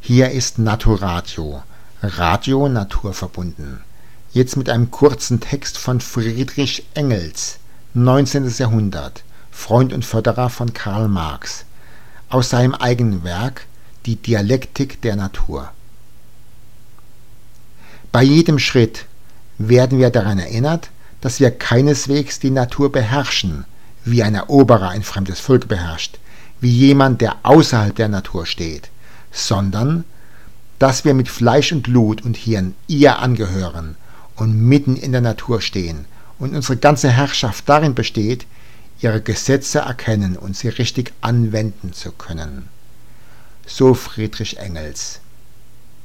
Hier ist Naturadio, Radio naturverbunden. Jetzt mit einem kurzen Text von Friedrich Engels, 19. Jahrhundert, Freund und Förderer von Karl Marx, aus seinem eigenen Werk Die Dialektik der Natur. Bei jedem Schritt werden wir daran erinnert, dass wir keineswegs die Natur beherrschen, wie ein Eroberer ein fremdes Volk beherrscht, wie jemand, der außerhalb der Natur steht, sondern dass wir mit Fleisch und Blut und Hirn ihr angehören und mitten in der Natur stehen und unsere ganze Herrschaft darin besteht, ihre Gesetze erkennen und sie richtig anwenden zu können. So Friedrich Engels.